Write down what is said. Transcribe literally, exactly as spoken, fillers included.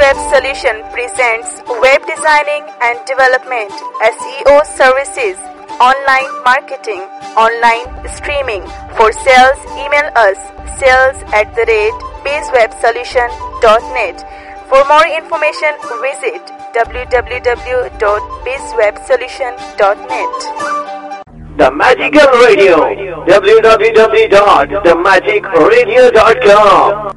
BizWeb Solution presents web designing and development, S E O services, online marketing, online streaming. For sales, email us sales at the rate bizwebsolution dot net. For more information, visit w w w dot bizwebsolution dot net. The Magical Radio, w w w dot the magic radio dot com.